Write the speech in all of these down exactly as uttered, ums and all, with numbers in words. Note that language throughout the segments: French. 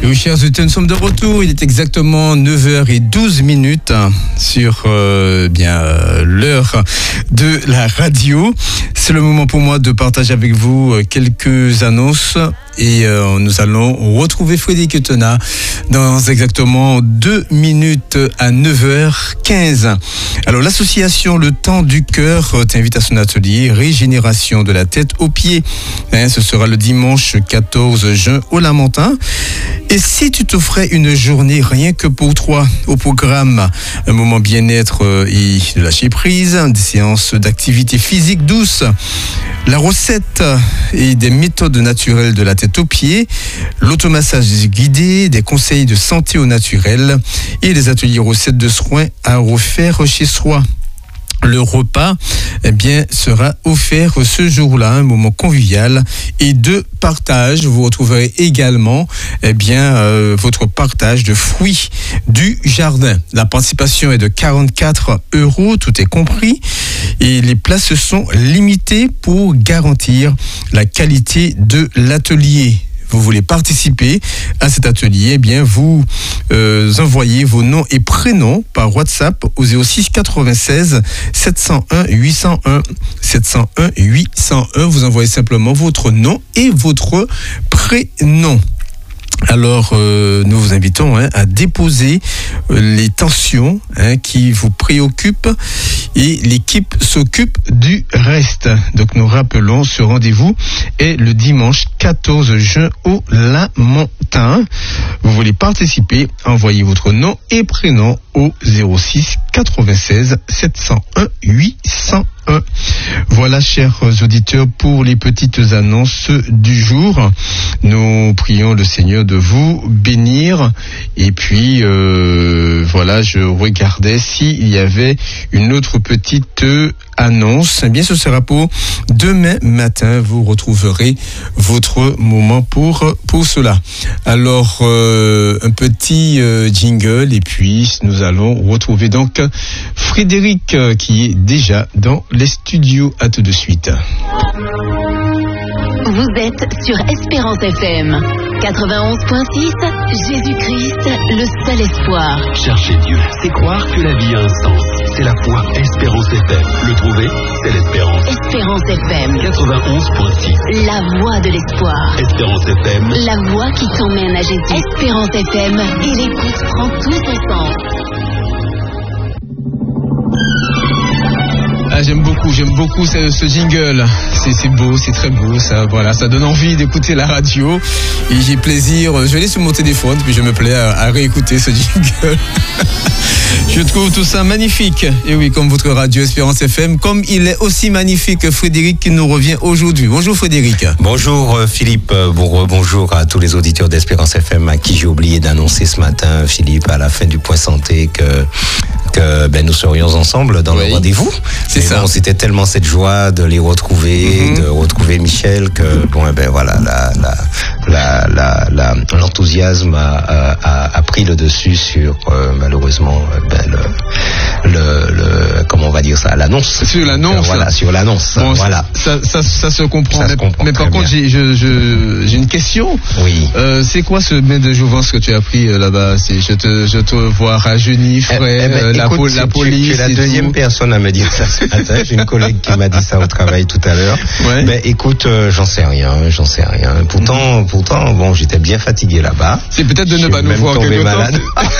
Et oui, chers auditeurs, nous sommes de retour. Il est exactement neuf heures douze minutes sur euh, bien euh, l'heure de la radio. C'est le moment pour moi de partager avec vous quelques annonces. Et euh, nous allons retrouver Frédéric Tenat dans exactement deux minutes à neuf heures quinze. Alors, l'association Le Temps du Cœur t'invite à son atelier Régénération de la tête aux pieds. Hein, ce sera le dimanche quatorze juin au Lamentin. Et si tu t'offrais une journée rien que pour toi, au programme, un moment bien-être et de lâcher prise, des séances d'activité physique douce, la recette et des méthodes naturelles de la tête aux pieds, l'automassage guidé, des conseils de santé au naturel et les ateliers recettes de soins à refaire chez soi. Le repas, eh bien, sera offert ce jour-là, un moment convivial et de partage. Vous retrouverez également, eh bien, euh, votre partage de fruits du jardin. La participation est de quarante-quatre euros, tout est compris. Et les places sont limitées pour garantir la qualité de l'atelier. Vous voulez participer à cet atelier, eh bien vous euh, envoyez vos noms et prénoms par WhatsApp au zéro six quatre-vingt-seize sept cent un huit cent un sept cent un huit cent un. Vous envoyez simplement votre nom et votre prénom. Alors, euh, nous vous invitons hein, à déposer euh, les tensions hein, qui vous préoccupent et l'équipe s'occupe du reste. Donc, nous rappelons, ce rendez-vous est le dimanche quatorze juin au Lamentin. Vous voulez participer, envoyez votre nom et prénom au zéro six quatre-vingt-seize sept cent un huit cent un. Voilà, chers auditeurs, pour les petites annonces du jour. Nous prions le Seigneur de vous bénir. Et puis, euh, voilà, je regardais s'il y avait une autre petite annonce. Eh bien, ce sera pour demain matin. Vous retrouverez votre moment pour, pour cela. Alors, euh, un petit euh, jingle et puis nous allons retrouver donc Frédéric euh, qui est déjà dans les studios. À tout de suite. Vous êtes sur Espérance F M quatre-vingt-onze point six, Jésus-Christ, le seul espoir. Chercher Dieu, c'est croire que la vie a un sens. C'est la foi. Espérance F M. Le trouver, c'est l'espérance. Espérance F M quatre-vingt-onze point six. La voix de l'espoir. Espérance F M. La voix qui t'emmène à Jésus. Espérance F M. Et l'écoute prend tout son sens. Ah, j'aime beaucoup, j'aime beaucoup ce, ce jingle. C'est, c'est beau, c'est très beau. Ça, voilà, ça donne envie d'écouter la radio. Et j'ai plaisir. Je vais aller sur mon téléphone, puis je me plais à, à réécouter ce jingle. Je trouve tout ça magnifique. Et oui, comme votre radio Espérance F M, comme il est aussi magnifique Frédéric qui nous revient aujourd'hui. Bonjour Frédéric. Bonjour Philippe. Bon, bonjour à tous les auditeurs d'Espérance F M à qui j'ai oublié d'annoncer ce matin, Philippe, à la fin du point santé que que ben nous serions ensemble dans oui. le rendez-vous. C'est ça. Bon, c'était tellement cette joie de les retrouver, mm-hmm. de retrouver Michel que bon ben voilà la la la la, la l'enthousiasme a, a, a pris le dessus sur euh, malheureusement ben le, le le comment on va dire ça l'annonce. Sur l'annonce. Donc, voilà sur l'annonce. Bon, voilà. Ça, ça ça se comprend. Ça mais se comprend mais par contre j'ai je, je j'ai une question. Oui. Euh, c'est quoi ce bain de jouvence que tu as pris euh, là-bas? C'est je te je te vois rajeuni, frais. Eh, eh ben, euh, la, écoute, po- la police. Tu es la deuxième tout. personne à me dire ça ce matin. J'ai une collègue qui m'a dit ça au travail tout à l'heure. Ouais. Mais écoute, euh, j'en sais rien, j'en sais rien. Pourtant, mm-hmm. pourtant, bon, j'étais bien fatigué là-bas. C'est peut-être de ne pas nous voir quelque malade.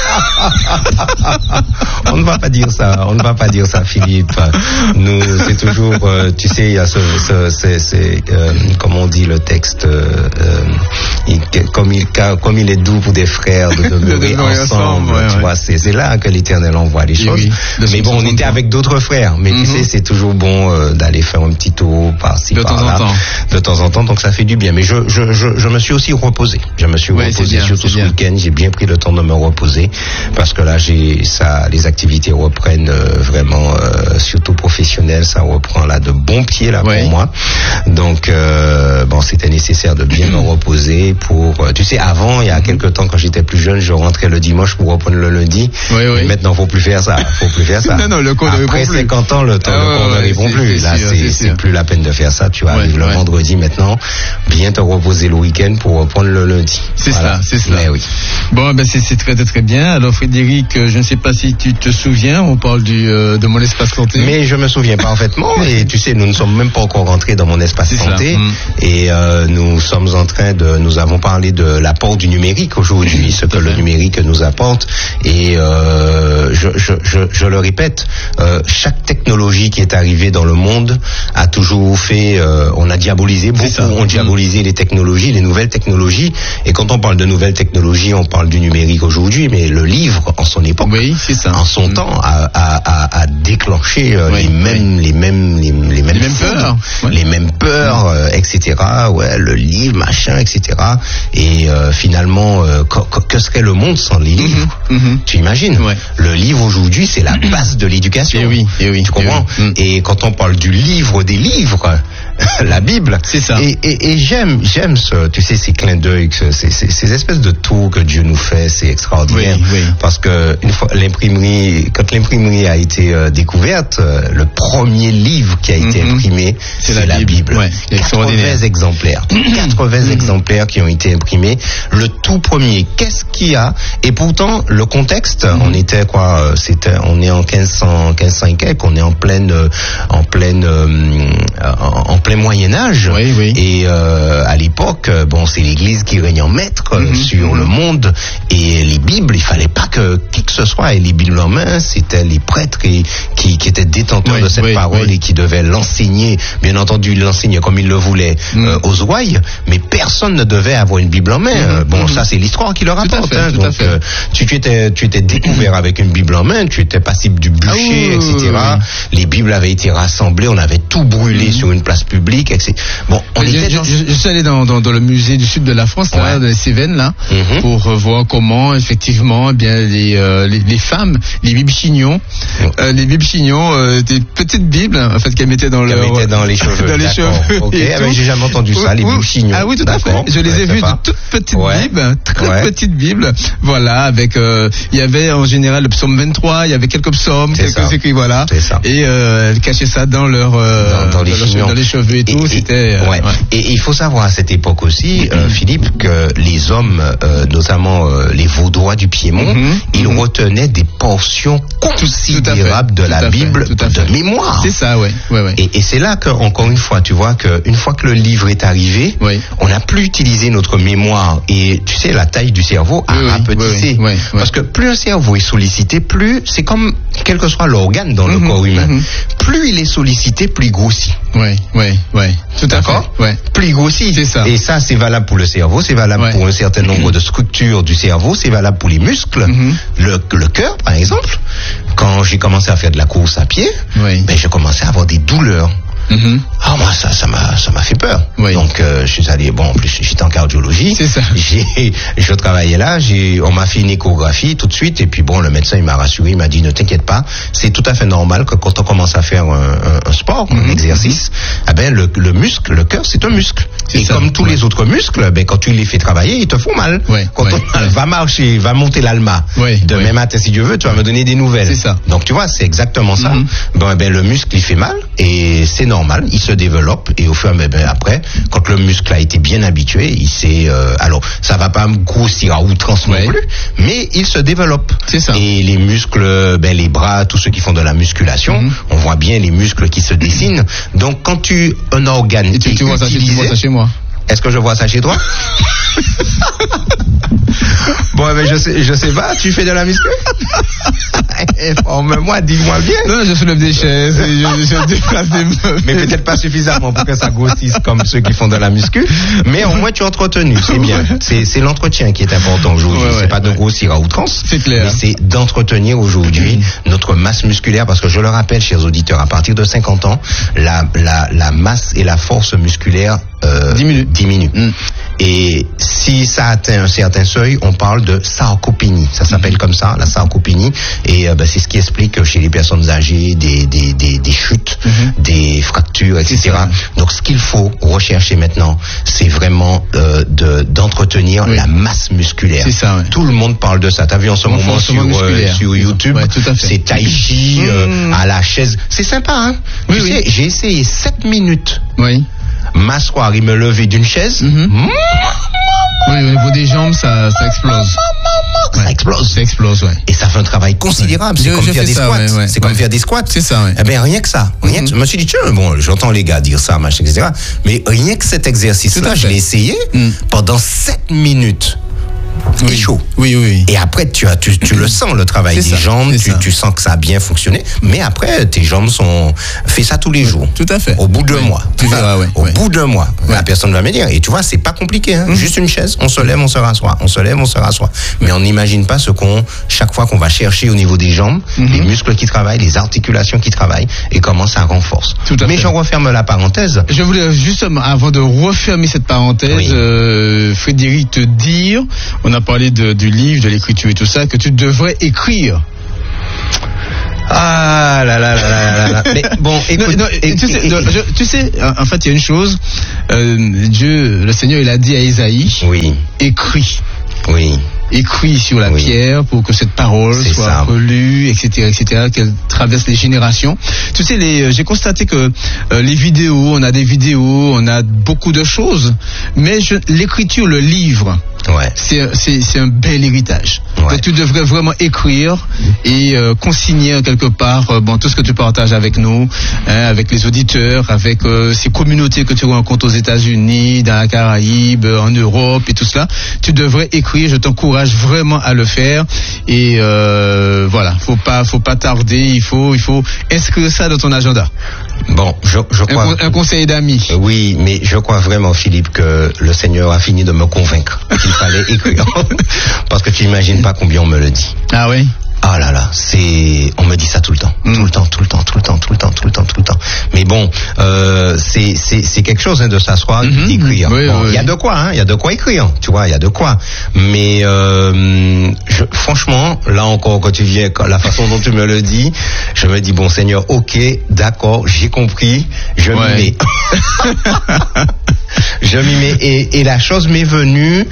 On ne va pas dire ça. On ne va pas dire ça, Philippe. Nous, c'est toujours, euh, tu sais, il y a ce, ce c'est, c'est euh, comment on dit le texte, euh, il, comme il, comme il est doux pour des frères de demeurer ensemble. ensemble ouais, tu ouais. vois, c'est, c'est là que l'Éternel envoie les choses. Oui, mais bon, on était avec d'autres frères. Mais mm-hmm. tu sais, c'est toujours bon euh, d'aller faire un petit tour par-ci, de par-là. Temps en temps. De temps en temps, donc ça fait du bien. Mais je, je, je, je me suis aussi reposé. Je me suis ouais, reposé bien, surtout ce bien. week-end. J'ai bien pris le temps de me reposer parce que là, j'ai ça, les activités reprennent euh, vraiment, euh, surtout professionnelles, ça reprend là de bons pieds là ouais. pour moi. Donc euh, bon, c'était nécessaire de bien me reposer pour livre. Tu sais, avant, il y a quelque temps, quand j'étais plus jeune, je rentrais le dimanche pour reprendre le lundi. Oui, oui. Maintenant, faut plus faire ça. Faut plus faire ça. non, non, le corps ne Après répond plus. cinquante ans, le temps, Ah, le corps ouais, ne répond c'est, plus. c'est Là, sûr, c'est, c'est, c'est sûr. plus la peine de faire ça. Tu arrives Ouais, le ouais. vendredi maintenant, bien te reposer le week-end pour reprendre le lundi. C'est Voilà. ça, c'est ça. Mais oui. Bon, ben c'est, c'est très, très, très bien. Alors, Frédéric, euh, je ne sais pas si tu te souviens, on parle du, euh, de mon espace santé. Mais je me souviens parfaitement et tu sais, nous ne sommes même pas encore rentrés dans mon espace C'est santé ça. Mm. et euh, nous sommes en train de, nous avons parlé de l'apport du numérique aujourd'hui, ce que le numérique nous apporte et euh, je, je, je, je le répète, euh, chaque technologie qui est arrivée dans le monde a toujours fait, euh, on a diabolisé, beaucoup ça. ont diabolisé les technologies, les nouvelles technologies et quand on parle de nouvelles technologies, on parle du numérique aujourd'hui, mais le livre en son époque, Oui, c'est ça. en son Mm. temps, a, a, a, a déclenché euh, Oui, les mêmes, les mêmes, les, les mêmes, Les mêmes foudres, peurs, ouais. les mêmes peurs, euh, et cetera. Ouais, le livre, machin, et cetera. Et euh, finalement, euh, que, que- que serait le monde sans les livres? Mhm. Tu imagines? Ouais. Le livre aujourd'hui, c'est la base de l'éducation. Eh oui, eh oui, Tu comprends? eh oui. Mm. Et quand on parle du livre des livres, la Bible. C'est ça. Et, et, et j'aime, j'aime ce, tu sais, ces clins d'œil, que ces, ces, ces espèces de tours que Dieu nous fait, c'est extraordinaire. Oui, oui. Parce que une fois l'imprimerie, quand l'imprimerie a été euh, découverte, euh, le premier livre qui a été Mhm. imprimé, C'est c'est, la la Bible. Bible. Ouais, c'est extraordinaire. quatre-vingts exemplaires, quatre-vingts exemplaires qui ont été imprimés. Le tout premier. Qu'est-ce qu'il y a? Et pourtant, le contexte, on était quoi? euh, C'était, on est en quinze cents, quinze cents et quelques, on est en pleine, euh, en pleine, euh, en, en plein Moyen Âge. Oui, oui. Et euh, à l'époque, euh, bon, c'est l'Église qui règne en maître euh, Mhm. sur le monde. Et les Bibles, il fallait pas que qui que ce soit ait les Bibles en main. C'était les prêtres et, qui, qui étaient détenteurs Oui, de cette oui, parole oui. et qui devaient l'enseigner. Bien entendu, ils l'enseignaient comme ils le voulaient Mhm. euh, aux ouailles, mais personne ne devait avoir une Bible en main. Euh, Bon, Mhm. ça c'est l'histoire qui le Tout à rapporte. fait, hein. tout à Donc, fait. euh, tu, tu étais, tu étais découvert avec une Bible en main, tu étais passible du bûcher, Ah oui, oui, et cetera. oui, Les Bibles avaient été rassemblées, on avait tout brûlé sur une place publique, et cetera. Bon, on Je, était je- dans... je- je suis allé dans, dans, dans le musée du sud de la France, là, Ouais. de Cévennes, là, Mhm. pour euh, voir comment, effectivement, eh bien, les, euh, les, les femmes, les bibles chignons, euh, les bibles chignons, euh, des petites bibles, en fait, qu'elles mettaient dans Qu'elles leur... mettaient dans les cheveux, dans les d'accord. cheveux. Ok, et ah ben, tout. j'ai jamais entendu ça, les Oui, bibles chignons. Ah oui, tout à fait. D'accord. Je les ai Ouais, vues sympa. de toutes petites Ouais. bibles, très Ouais. petites bibles, voilà, avec, euh, il y avait en général le psaume vingt-trois, il y avait quelques psaumes, C'est quelques ça. écrits, voilà. C'est ça. Et euh, elles cachaient ça dans leur, euh, dans, dans les leur- chignons. dans les cheveux et tout, c'était... euh, ouais. ouais. Et il faut savoir à cette époque aussi, euh, Philippe, que les hommes, euh, notamment euh, les Vaudois du Piémont, Mhm, ils mhm. retenaient des portions considérables de tout la à fait, Bible tout à fait. de mémoire. C'est ça, ouais, ouais, ouais. Et, et c'est là que, encore une fois, tu vois que une fois que le livre est arrivé, Oui. on n'a plus utilisé notre mémoire. Et tu sais, la taille du cerveau a Oui, oui, rapetissé. oui, oui, oui, Parce que plus un cerveau est sollicité, plus c'est comme quel que soit l'organe dans le Mhm, corps humain. mhm. Plus il est sollicité, plus il grossit. Ouais, ouais, ouais. Tout à D'accord? fait. Ouais. Plus il grossit. C'est ça. Et ça, c'est valable pour le cerveau, c'est valable Ouais. pour un certain nombre de structures du cerveau, c'est valable pour les muscles. Mhm. Le, le cœur, par exemple, quand j'ai commencé à faire de la course à pied, Oui. ben, j'ai commencé à avoir des douleurs. Mhm. Ah, moi, ça, ça m'a, ça m'a fait peur. Oui. Donc, euh, je suis allé, bon, en plus, j'étais en cardiologie. C'est ça. J'ai, je travaillais là, j'ai, on m'a fait une échographie tout de suite, et puis bon, le médecin, il m'a rassuré, il m'a dit, ne t'inquiète pas, c'est tout à fait normal que quand on commence à faire un, un, un sport, un Mhm. exercice, eh ben, le, le muscle, le cœur, c'est un muscle. C'est Et ça. comme tous Ouais. les autres muscles, ben, quand tu les fais travailler, ils te font mal. Ouais, Quand ouais, on ouais. va marcher, va monter l'Alma, Ouais, demain ouais. matin, si Dieu veut, tu vas me donner des nouvelles. C'est ça. Donc, tu vois, c'est exactement ça. Mhm. Ben, ben, le muscle, il fait mal, et c'est normal, il se développe, et au fur et à mesure après, quand le muscle a été bien habitué, il s'est, euh, alors, ça va pas grossir à outrance Ouais. non plus, mais il se développe. C'est ça. Et les muscles, ben, les bras, tous ceux qui font de la musculation, Mhm. on voit bien les muscles qui se dessinent. Donc, quand tu, un organe Et tu, est tu, vois ça, chez- tu utilisé, vois ça chez moi. est-ce que je vois ça chez toi? Bon, mais je sais, je sais pas, tu fais de la muscu? Informe-moi, dis-moi bien. Non, je soulève des chaises, et je, je déplace des meubles. Mais peut-être pas suffisamment pour que ça grossisse comme ceux qui font de la muscu. Mais au moins tu es entretenu, c'est bien. C'est, c'est l'entretien qui est important aujourd'hui. Ouais, ouais, c'est pas de ouais. grossir à outrance. C'est clair. Mais c'est d'entretenir aujourd'hui notre masse musculaire, parce que je le rappelle, chers auditeurs, à partir de cinquante ans, la, la, la masse et la force musculaire euh, Diminue. diminuent. Mm. Et si ça atteint un certain seuil, on parle de sarcopénie. Ça s'appelle comme ça, la sarcopénie. Et euh, ben, c'est ce qui explique chez les personnes âgées des, des, des, des chutes, mm-hmm. des fractures, et cetera. Donc ce qu'il faut rechercher maintenant, c'est vraiment euh, de, d'entretenir oui. la masse musculaire. C'est ça, ouais. Tout le monde parle de ça. T'as vu en ce on moment sur, euh, sur YouTube, ouais, tout à fait. C'est tai chi euh, mmh. à la chaise. C'est sympa, hein. Oui, tu oui. sais, j'ai essayé sept minutes. Oui. M'asseoir et me lever d'une chaise. Mm-hmm. Mmh. Oui, au niveau des jambes, ça, ça explose. Ça ouais. explose. Ça explose, ouais. Et ça fait un travail considérable. Ouais. C'est je, comme je faire des ça, squats. Ouais, ouais. C'est comme ouais. faire des squats. C'est ça, ouais. Eh bien, rien que ça. Rien mm-hmm. que... Je me suis dit, tiens, bon, j'entends les gars dire ça, machin, et cetera. Mais rien que cet exercice-là, je l'ai essayé mm. pendant sept minutes. Oui. C'est chaud. Oui, oui, oui. Et après, tu, as, tu, tu le sens, le travail c'est des ça, jambes, tu, tu sens que ça a bien fonctionné. Mais après, tes jambes sont... Fais ça tous les jours. Tout à fait. Au bout d'un oui. mois. Tu verras, ouais. Au ouais. bout d'un mois. Ouais. La personne va me dire. Et tu vois, c'est pas compliqué. Hein. Mm-hmm. Juste une chaise, on se lève, on se rassoit. On se lève, on se rassoit. Mais on n'imagine pas ce qu'on... Chaque fois qu'on va chercher au niveau des jambes, mm-hmm. les muscles qui travaillent, les articulations qui travaillent, et comment ça renforce. Tout à Mais fait. j'en referme la parenthèse. Je voulais justement, avant de refermer cette parenthèse, oui. euh, Frédéric, te dire, on a parlé de, du livre, de l'écriture et tout ça, que tu devrais écrire. Ah là là là là là. Mais bon, écoute, non, non, et, tu, sais, et, non, je, tu sais, en fait, il y a une chose. Euh, Dieu, le Seigneur, il a dit à Ésaïe. Oui. Écris. Oui. Écrit sur la oui. pierre pour que cette parole c'est soit ça. relue, et cetera, et cetera, qu'elle traverse les générations. Tu sais, les, j'ai constaté que euh, les vidéos, on a des vidéos, on a beaucoup de choses, mais je, l'écriture, le livre, ouais. c'est, c'est, c'est un bel héritage. Ouais. Donc tu devrais vraiment écrire et euh, consigner quelque part euh, bon, tout ce que tu partages avec nous, hein, avec les auditeurs, avec euh, ces communautés que tu rencontres aux États-Unis, dans la Caraïbe, en Europe et tout cela. Tu devrais écrire, je t'encourage vraiment à le faire et euh, voilà, faut pas, faut pas tarder, il faut, il faut inscrire ça dans ton agenda. Bon, je, je crois. Un, un conseil d'amis. Oui, mais je crois vraiment, Philippe, que le Seigneur a fini de me convaincre qu'il fallait écrire. Parce que tu imagines pas combien on me le dit. Ah oui? Ah là là, c'est, on me dit ça tout le temps, mmh. tout le temps, tout le temps, tout le temps, tout le temps, tout le temps, tout le temps. Mais bon, euh, c'est c'est c'est quelque chose hein, de s'asseoir, mmh. d'écrire. Oui, bon, il oui. y a de quoi, hein, il y a de quoi écrire, tu vois, il y a de quoi. Mais euh, je, franchement, là encore, quand tu viens, quand, la façon dont tu me le dis, je me dis bon Seigneur, ok, d'accord, j'ai compris, je ouais. m'y mets. Je m'y mets et, et la chose m'est venue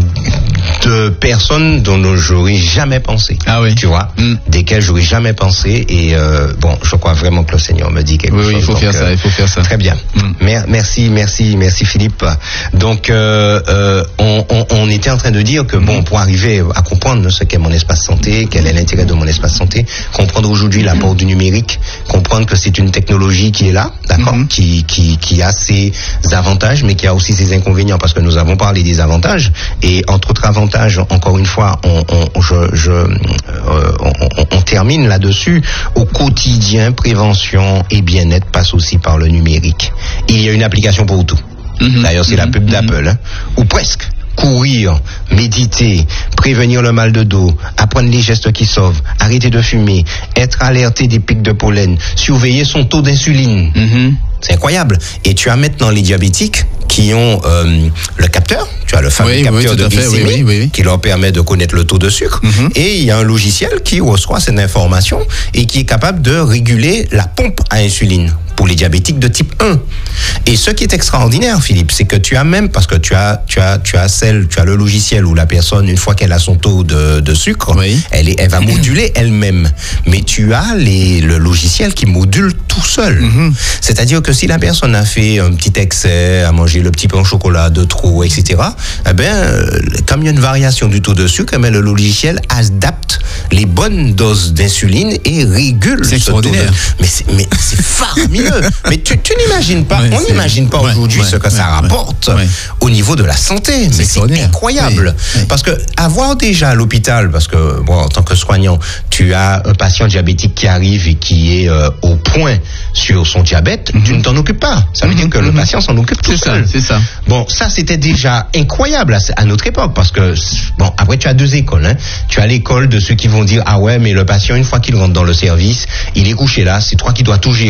de personnes dont j'aurais jamais pensé. Ah oui. Tu vois, mm. desquelles j'aurais jamais pensé et euh, bon, je crois vraiment que le Seigneur me dit quelque oui, chose. Oui, il faut donc, faire ça, il faut faire ça. Très bien. Mm. Mer- merci, merci, merci Philippe. Donc, euh, euh, on, on, on était en train de dire que bon, pour arriver à comprendre ce qu'est mon espace santé, quel est l'intérêt de mon espace santé, comprendre aujourd'hui l'apport du numérique, comprendre que c'est une technologie qui est là, d'accord, mm-hmm. qui, qui, qui a ses avantages, mais qui a aussi ses inconvénients, parce que nous avons parlé des avantages et entre autres avantages, encore une fois, on, on, je, je, euh, on, on, on termine là-dessus. Au quotidien, prévention et bien-être passe aussi par le numérique. Il y a une application pour tout. Mm-hmm. D'ailleurs, c'est mm-hmm. la pub d'Apple, hein, ou presque. Courir, méditer, prévenir le mal de dos, apprendre les gestes qui sauvent, arrêter de fumer, être alerté des pics de pollen, surveiller son taux d'insuline. Mm-hmm. C'est incroyable. Et tu as maintenant les diabétiques qui ont euh, le capteur, tu as le fameux oui, capteur oui, de glycémie oui, oui, oui. qui leur permet de connaître le taux de sucre. Mm-hmm. Et il y a un logiciel qui reçoit cette information et qui est capable de réguler la pompe à insuline pour les diabétiques de type un. Et ce qui est extraordinaire, Philippe, c'est que tu as même, parce que tu as, tu as, tu as celle, tu as le logiciel où la personne, une fois qu'elle a son taux de, de sucre, oui. elle, est, elle va moduler elle-même. Mais tu as les, le logiciel qui module tout seul. Mm-hmm. C'est-à-dire que si la personne a fait un petit excès, a mangé le petit pain au chocolat de trop, et cetera, eh ben, comme il y a une variation du taux de sucre, eh ben, le logiciel adapte les bonnes doses d'insuline et régule c'est ce taux de... Mais c'est, mais c'est faramineux. Mais tu, tu n'imagines pas, ouais, on n'imagine pas ouais, aujourd'hui ouais, ce que ouais, ça rapporte ouais, ouais. au niveau de la santé. C'est mais c'est incroyable. Oui, oui. Parce que avoir déjà à l'hôpital, parce que bon, en tant que soignant, tu as un patient diabétique qui arrive et qui est euh, au point sur son diabète, mm-hmm. tu ne t'en occupes pas. Ça veut mm-hmm. dire que mm-hmm. le patient s'en occupe tout c'est seul. Ça, c'est ça. Bon, ça c'était déjà incroyable à, à notre époque, parce que bon, après tu as deux écoles. Hein. Tu as l'école de ceux qui vont dire ah ouais, mais le patient une fois qu'il rentre dans le service, il est couché là, c'est toi qui dois tout gérer.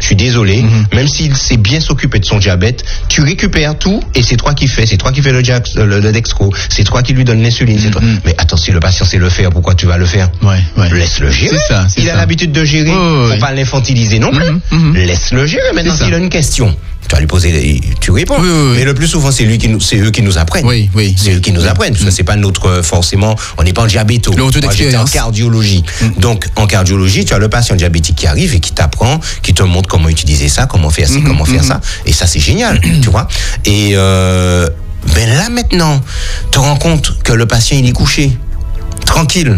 je suis désolé, mm-hmm. même s'il sait bien s'occuper de son diabète, tu récupères tout et c'est toi qui fais, c'est toi qui fais le, diax, le, le dextro, c'est toi qui lui donne l'insuline, c'est toi. Mm-hmm. Mais attends, si le patient sait le faire, pourquoi tu vas le faire? Ouais, ouais. Laisse-le gérer. C'est ça, c'est il ça. a l'habitude de gérer, oh, faut ouais. pas l'infantiliser non plus. Mm-hmm. Laisse-le gérer. Maintenant, s'il a une question, tu vas lui poser, tu réponds. Oui, oui, oui. Mais le plus souvent, c'est lui qui nous, c'est eux qui nous apprennent. Oui, oui. C'est oui, eux qui nous oui. apprennent. Parce que c'est pas notre, forcément, on n'est pas en diabéto. Moi, j'étais en cardiologie. Mm. Donc, en cardiologie, tu as le patient diabétique qui arrive et qui t'apprend, qui te montre comment utiliser ça, comment faire ci, mm-hmm, comment faire mm-hmm. ça. Et ça, c'est génial, tu vois. Et, euh, ben là, maintenant, tu te rends compte que le patient, il est couché. Tranquille.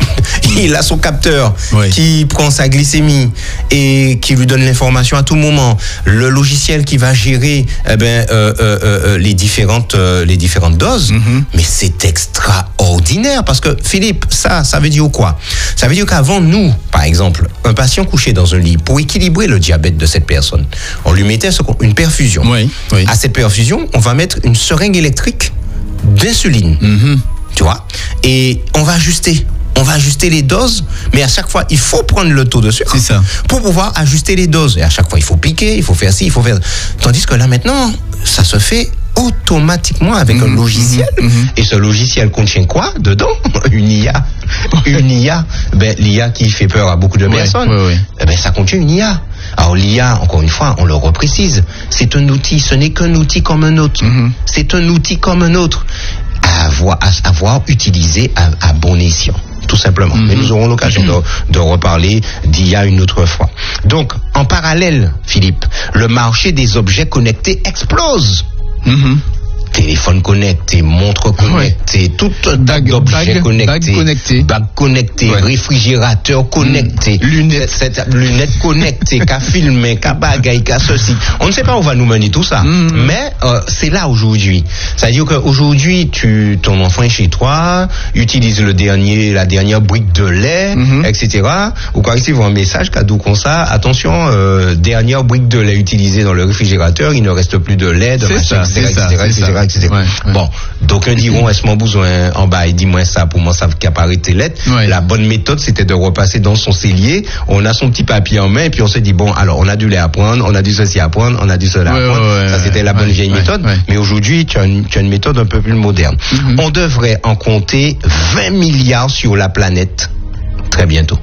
Il a son capteur oui. qui prend sa glycémie et qui lui donne l'information à tout moment. Le logiciel qui va gérer eh ben, euh, euh, euh, les, différentes, euh, les différentes doses. Mm-hmm. Mais c'est extraordinaire parce que, Philippe, ça, ça veut dire quoi? Ça veut dire qu'avant, nous, par exemple, un patient couché dans un lit, pour équilibrer le diabète de cette personne, on lui mettait une perfusion. Oui, oui. À cette perfusion, on va mettre une seringue électrique d'insuline. Mm-hmm. Tu vois? Et on va ajuster. On va ajuster les doses, mais à chaque fois, il faut prendre le taux de sucre ça. pour pouvoir ajuster les doses. Et à chaque fois, il faut piquer, il faut faire ci, il faut faire... Tandis que là, maintenant, ça se fait automatiquement avec mmh, un logiciel. Mmh, mmh. Et ce logiciel contient quoi dedans? Une I A. Une I A. Ben, l'I A qui fait peur à beaucoup de ouais, personnes. Ouais, ouais. Eh ben, ça contient une I A. Alors l'I A, encore une fois, on le reprécise, c'est un outil, ce n'est qu'un outil comme un autre. Mmh. C'est un outil comme un autre. À avoir, à avoir utilisé à, à bon escient. Tout simplement. Mm-hmm. Mais nous aurons l'occasion de, de reparler d'I A une autre fois. Donc, en parallèle, Philippe, le marché des objets connectés explose. Mm-hmm. Téléphone connecté, montre connectée, ouais. tout un tas d'objets connectés, bagues connectées, bagues connectées, ouais. réfrigérateur connecté, mmh. lunettes, cette, cette, lunettes connectées, qu'à filmer, qu'à bagaille, qu'à ceci. On ne sait pas où va nous mener tout ça, mmh. mais euh, c'est là aujourd'hui. C'est-à-dire qu'aujourd'hui, tu, ton enfant est chez toi, utilise le dernier, la dernière brique de lait, mmh. et cetera. Ou quand il voit un message cadeau comme ça, attention, euh, dernière brique de lait utilisée dans le réfrigérateur, il ne reste plus de lait, de machin, et cetera, et cetera, et cetera. Ouais, ouais. Bon, d'aucuns diront, est-ce mon besoin en bas, et dis-moi ça, pour moi ça qu'apparaît tes lettres. Ouais. La bonne méthode, c'était de repasser dans son cellier, on a son petit papier en main, et puis on se dit, bon, alors on a du lait à prendre, on a du ceci à prendre, on a du cela ouais, à prendre. Ouais, ça, c'était la bonne ouais, vieille ouais, méthode. Ouais. Mais aujourd'hui, tu as, une, tu as une méthode un peu plus moderne. Mm-hmm. On devrait en compter vingt milliards sur la planète très bientôt.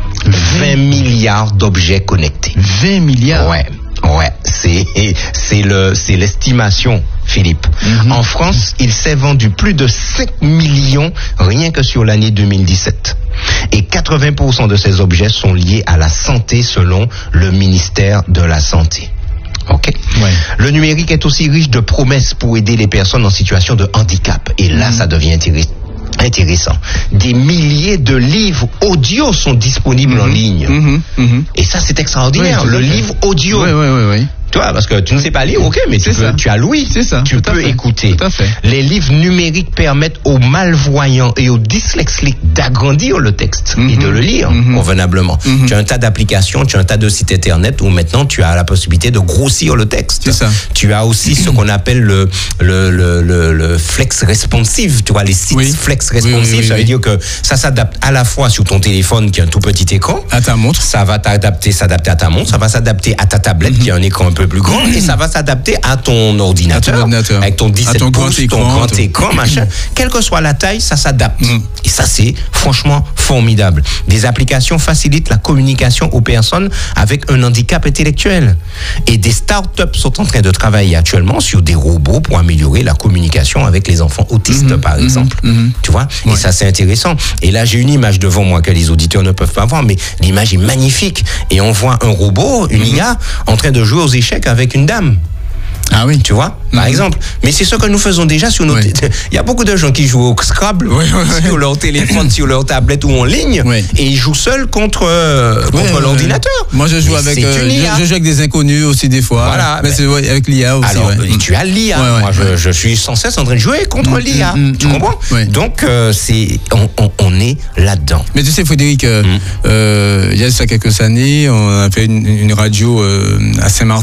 vingt milliards d'objets connectés. vingt milliards? Ouais. Ouais, c'est, c'est le, c'est l'estimation, Philippe. Mm-hmm. En France, il s'est vendu plus de cinq millions rien que sur l'année deux mille dix-sept. Et quatre-vingts pour cent de ces objets sont liés à la santé selon le ministère de la Santé. Ok. Ouais. Le numérique est aussi riche de promesses pour aider les personnes en situation de handicap. Et là, mmh. ça devient intéressant. Intéressant. Des milliers de livres audio sont disponibles mmh. en ligne. Mmh. Mmh. Et ça, c'est extraordinaire. Oui, le livre audio. Oui, oui, oui, oui. Tu vois, parce que tu ne sais pas lire, ok, mais tu, peux, tu as l'ouïe, c'est ça, tu peux écouter. Tout à fait. Les livres numériques permettent aux malvoyants et aux dyslexiques d'agrandir le texte mm-hmm. et de le lire mm-hmm. convenablement. Mm-hmm. Tu as un tas d'applications, tu as un tas de sites internet où maintenant tu as la possibilité de grossir le texte. C'est ça. Tu as aussi ce qu'on appelle le, le, le, le, le flex responsive, tu vois, les sites oui. flex responsive, oui, oui, ça oui. veut dire que ça s'adapte à la fois sur ton téléphone qui a un tout petit écran. À ta montre. Ça va t'adapter, s'adapter à ta montre, ça va s'adapter à ta tablette mm-hmm. qui a un écran un peu plus grand et ça va s'adapter à ton ordinateur, à ton ordinateur. Avec ton dix-sept ton pouces, grand écran, ton grand écran, machin. Quelle que soit la taille, ça s'adapte. Mm. Et ça, c'est franchement formidable. Des applications facilitent la communication aux personnes avec un handicap intellectuel. Et des startups sont en train de travailler actuellement sur des robots pour améliorer la communication avec les enfants autistes, mm-hmm. par exemple. Mm-hmm. Tu vois? Ouais. Et ça, c'est intéressant. Et là, j'ai une image devant moi que les auditeurs ne peuvent pas voir, mais l'image est magnifique. Et on voit un robot, une mm-hmm. I A, en train de jouer aux échecs avec une dame. Ah oui. Tu vois, par mm-hmm. exemple. Mais c'est ce que nous faisons déjà sur nos... Oui. Il y a beaucoup de gens qui jouent au Scrabble oui, oui, sur oui. leur téléphone, sur leur tablette ou en ligne, oui. et ils jouent seuls contre, euh, contre oui, l'ordinateur. Oui. Moi, je joue avec, euh, je, je joue avec des inconnus aussi des fois. Voilà. Mais ben, c'est ouais, avec l'I A aussi. Alors, ouais. tu as l'I A. Ouais, ouais, Moi, ouais. Je, je suis sans cesse en train de jouer contre mm-hmm. l'I A. Mm-hmm. Tu comprends? Oui. Donc, euh, c'est, on, on, on est là-dedans. Mais tu sais, Frédéric, euh, mm. euh, il y a ça quelques années, on a fait une, une radio euh, à Saint-Martin.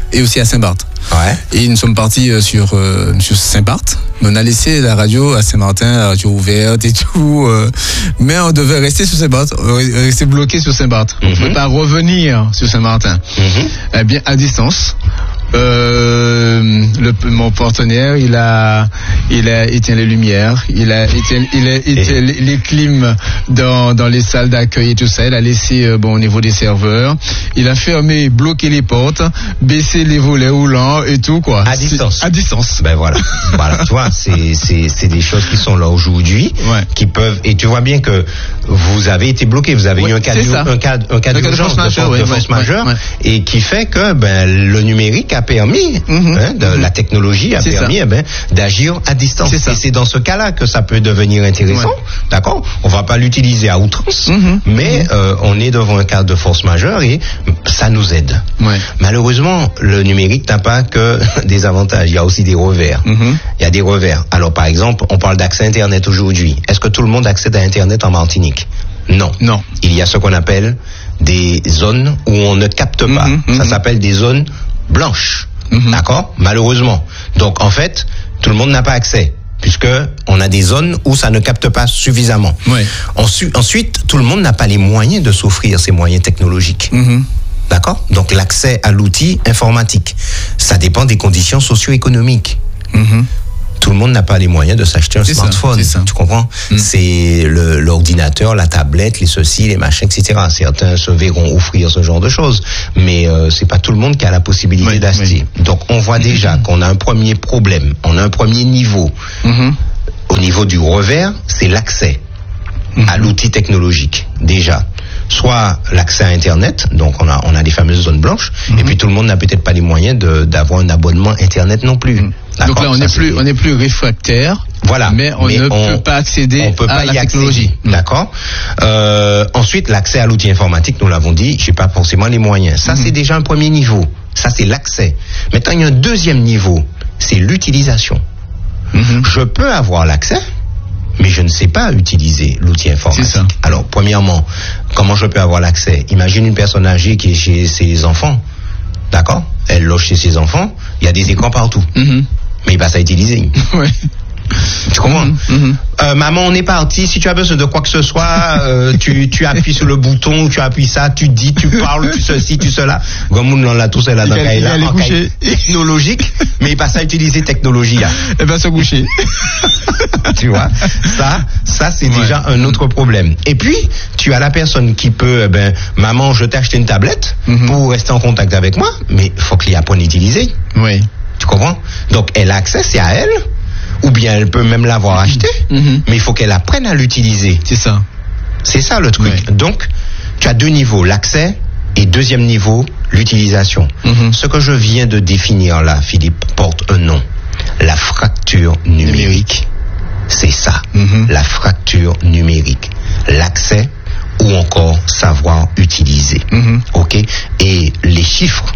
et aussi à Saint-Barth. Ouais. Et nous sommes partis euh, sur, euh, sur Saint-Barth. Mais on a laissé la radio à Saint-Martin, la radio ouverte et tout. Euh, mais on devait rester sur Saint-Barth, rester bloqué sur Saint-Barth. On ne Mm-hmm. pouvait pas revenir sur Saint-Martin. Mm-hmm. Eh bien, à distance. Euh, le, mon partenaire, il a, il a éteint les lumières, il a éteint, il a éteint les, les clims dans, dans les salles d'accueil et tout ça. Il a laissé, euh, bon, au niveau des serveurs, il a fermé, bloqué les portes, baissé les volets roulants et tout, quoi. À distance. C'est, à distance. Ben voilà. Voilà. Tu vois, c'est, c'est, c'est des choses qui sont là aujourd'hui, Ouais. qui peuvent, et tu vois bien que vous avez été bloqué, vous avez Ouais, eu un cas, c'est d'ur- ça. un cas, un cas Un cas de d'urgence, force de majeure, force, de ouais, force ouais, majeure, ouais, ouais. et qui fait que, ben, le numérique a permis, Mhm. hein, de, Mhm. la technologie a C'est permis, ça. eh ben, d'agir à distance. C'est ça. Et c'est dans ce cas-là que ça peut devenir intéressant. Ouais. D'accord? On va pas l'utiliser à outrance, Mhm. mais, euh, on est devant un cas de force majeure et ça nous aide. Ouais. Malheureusement, le numérique n'a pas que des avantages, il y a aussi des revers. Mhm. Il y a des revers. Alors, par exemple, on parle d'accès Internet aujourd'hui. Est-ce que tout le monde accède à Internet en Martinique? Non. Non. Il y a ce qu'on appelle des zones où on ne capte pas. Mhm, mhm. Ça s'appelle des zones blanches. Mhm. D'accord? Malheureusement. Donc, en fait, tout le monde n'a pas accès, puisque on a des zones où ça ne capte pas suffisamment. Ouais. Ensu- Ensuite, tout le monde n'a pas les moyens de s'offrir ces moyens technologiques. Mhm. D'accord? Donc l'accès à l'outil informatique, ça dépend des conditions socio-économiques. Mhm. Tout le monde n'a pas les moyens de s'acheter un C'est ça, smartphone. c'est ça. Tu comprends? Mm. C'est le- l'ordinateur, la tablette, les ceci, les machins, et cetera. Certains se verront offrir ce genre de choses, mais euh, c'est pas tout le monde qui a la possibilité Oui, d'acheter. Donc on voit déjà qu'on a un premier problème, on a un premier niveau. Mhm. Au niveau du revers, c'est l'accès à l'outil technologique, déjà. Soit l'accès à Internet, donc on a, on a les fameuses zones blanches, et puis tout le monde n'a peut-être pas les moyens de, d'avoir un abonnement Internet non plus. Donc là, on Ça, n'est c'est- plus, on n'est plus réfractaire. Voilà. Mais on ne peut pas accéder on peut à pas la y technologie. accéder. D'accord. Euh, ensuite, l'accès à l'outil informatique, nous l'avons dit, j'ai pas forcément les moyens. Ça, c'est déjà un premier niveau. Ça, c'est l'accès. Maintenant, il y a un deuxième niveau. C'est l'utilisation. Mhm. Je peux avoir l'accès, mais je ne sais pas utiliser l'outil informatique. C'est ça. Alors, premièrement, comment je peux avoir l'accès? Imagine une personne âgée qui est chez ses enfants. D'accord? Elle loge chez ses enfants. Il y a des écrans partout. Mhm. Mais il passe à utiliser. Ouais. Tu comprends? Mhm. Mhm. Euh, maman, on est parti. Si tu as besoin de quoi que ce soit, euh, tu, tu appuies sur le bouton, tu appuies ça, tu dis, tu parles, tu ceci, tu cela. Comme on l'a tous là dans Il va- il va aller en coucher. technologique, mais il passe à utiliser technologie. Là. Elle va se coucher. Tu vois, ça, ça c'est Ouais. déjà un autre problème. Et puis, tu as la personne qui peut, eh ben, maman, je t'ai acheté une tablette Mhm. pour rester en contact avec moi, mais faut qu'il y apprenne à utiliser. Oui. Tu comprends? Donc, elle a accès, c'est à elle, ou bien elle peut même l'avoir acheté, Mhm. mais il faut qu'elle apprenne à l'utiliser. C'est ça. C'est ça le truc. Ouais. Donc, tu as deux niveaux, l'accès et deuxième niveau, l'utilisation. Mhm. Ce que je viens de définir là, Philippe, porte un nom. La fracture numérique. C'est ça, Mhm. la fracture numérique. L'accès ou encore savoir utiliser. Mhm. OK? Et les chiffres,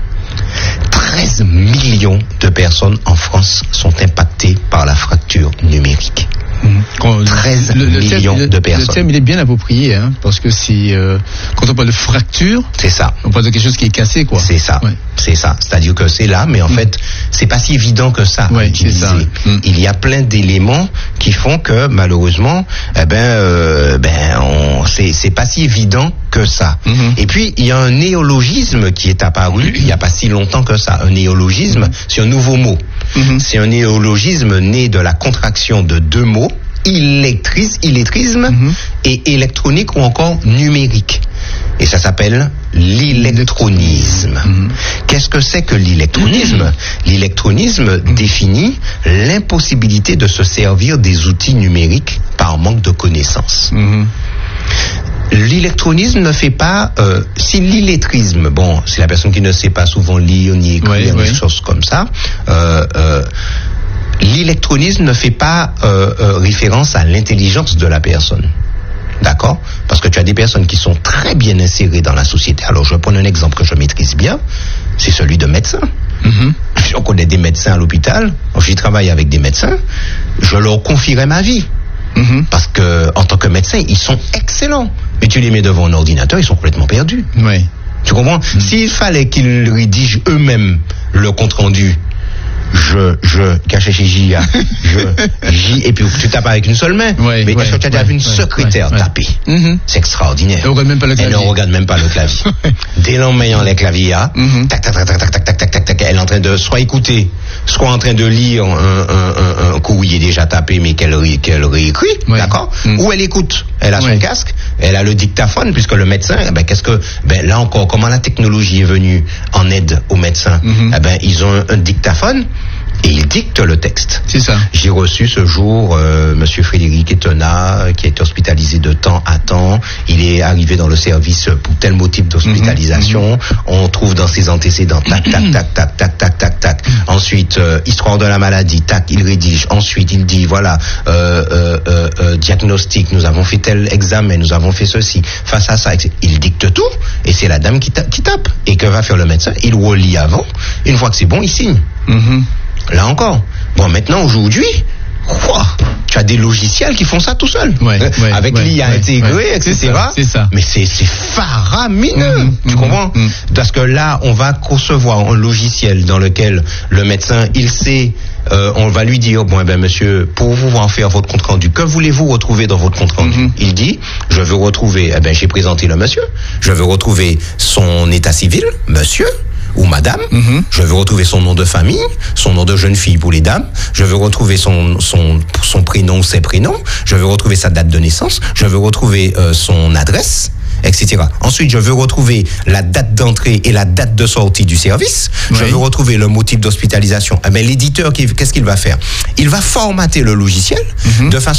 treize millions de personnes en France sont impactées par la fracture numérique. Mhm. Quand- treize millions thème, de le- personnes. Le thème, il est bien approprié, hein, parce que c'est, euh, quand on parle de fracture, C'est ça. on parle de quelque chose qui est cassé, quoi. C'est ça, Ouais. c'est ça. C'est-à-dire que c'est là, mais en fait, c'est pas si évident que ça. à Ouais, utiliser. c'est ça. Mm. Il y a plein d'éléments qui font que malheureusement, eh ben, euh, ben, on, c'est, c'est pas si évident que ça. Mhm. Et puis il y a un néologisme qui est apparu il y a pas si longtemps que ça. Un néologisme, c'est un nouveau mot. Mhm. C'est un néologisme né de la contraction de deux mots. Illectris, illettrisme Mhm. et électronique ou encore numérique. Et ça s'appelle l'électronisme. Mhm. Qu'est-ce que c'est que l'électronisme? L'électronisme définit l'impossibilité de se servir des outils numériques par manque de connaissances. Mhm. L'électronisme ne fait pas... Euh, si l'illettrisme, bon, c'est la personne qui ne sait pas souvent lire ni écrire, Ouais, des ouais. choses comme ça, euh, euh, l'électronisme ne fait pas euh, euh, référence à l'intelligence de la personne. D'accord? Parce que tu as des personnes qui sont très bien insérées dans la société. Alors, je vais prendre un exemple que je maîtrise bien. C'est celui de médecin. Mhm. On connaît des médecins à l'hôpital. J'y travaille avec des médecins. Je leur confierai ma vie. Mhm. Parce que, en tant que médecin, ils sont excellents. Mais tu les mets devant un ordinateur, ils sont complètement perdus. Ouais. Tu comprends? Mmh. S'il fallait qu'ils rédigent eux-mêmes le compte-rendu, je, je, caché chez J A, je, J, et puis tu tapes avec une seule main. Ouais, mais ouais, est-ce que tu as déjà ouais, vu une ouais, secrétaire ouais, taper? Mm-hmm. C'est extraordinaire. Elle ne regarde même pas le clavier. Elle ne regarde même pas le clavier. Dès l'emmaillant les claviers, mm-hmm. tac, tac, tac, tac, tac, tac, tac, tac, tac, tac, elle est en train de soit écouter, soit en train de lire un, un, un, un courrier déjà tapé, mais qu'elle, qu'elle réécrit, ouais. d'accord? Mm. Ou elle écoute. Elle a son ouais. casque, elle a le dictaphone, puisque le médecin, eh ben, qu'est-ce que, ben, là encore, comment la technologie est venue en aide aux médecins? Mm-hmm. Eh ben, ils ont un, un dictaphone. Et il dicte le texte. C'est ça. J'ai reçu ce jour euh, Monsieur Frédéric Etona, qui est hospitalisé de temps à temps. Il est arrivé dans le service pour tel motif d'hospitalisation. Mm-hmm. On trouve dans ses antécédents tac tac tac tac tac tac tac tac. Ensuite, euh, histoire de la maladie, tac, il rédige. Ensuite, il dit voilà, euh, euh, euh, euh, diagnostic. Nous avons fait tel examen, nous avons fait ceci. Face à ça, il dicte tout. Et c'est la dame qui tape, qui tape. Et que va faire le médecin? Il relit avant. Une fois que c'est bon, il signe. Mm-hmm. Là encore. Bon, maintenant, aujourd'hui, wow, tu as des logiciels qui font ça tout seul. Ouais, ouais, avec ouais, l'I A ouais, intégré, ouais, et cetera. C'est ça, c'est ça. Mais c'est, c'est faramineux. Mmh, tu mmh, comprends mmh. Parce que là, on va concevoir un logiciel dans lequel le médecin, il sait, euh, on va lui dire, bon, eh ben, monsieur, pour pouvoir faire votre compte rendu, que voulez-vous retrouver dans votre compte rendu? Mmh. Il dit, je veux retrouver, eh ben, j'ai présenté le monsieur, je veux retrouver son état civil, monsieur, ou madame, mm-hmm. je veux retrouver son nom de famille, son nom de jeune fille pour les dames, je veux retrouver son, son, son prénom, ses prénoms, je veux retrouver sa date de naissance, je veux retrouver euh, son adresse, et cetera. Ensuite, je veux retrouver la date d'entrée et la date de sortie du service, oui. je veux retrouver le motif d'hospitalisation. Eh bien, l'éditeur, qu'est-ce qu'il va faire? Il va formater le logiciel mm-hmm. de façon